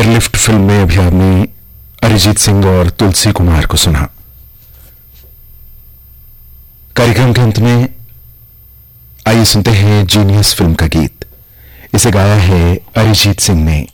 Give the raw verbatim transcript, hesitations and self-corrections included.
Airlift film में अभी आपने अरिजीत सिंह और तुलसी कुमार को सुना। कार्यक्रम के अंत में आइए सुनते हैं जीनियस फिल्म का गीत। इसे गाया है अरिजीत सिंह ने।